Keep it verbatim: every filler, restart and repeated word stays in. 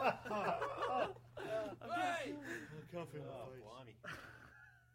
Hey! I can't feel my Oh, face. blimey.